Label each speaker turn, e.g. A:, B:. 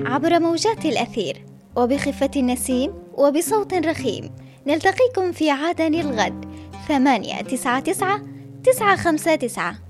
A: عبر موجات الأثير وبخفة النسيم وبصوت رخيم. نلتقيكم في عدن الغد 899 959.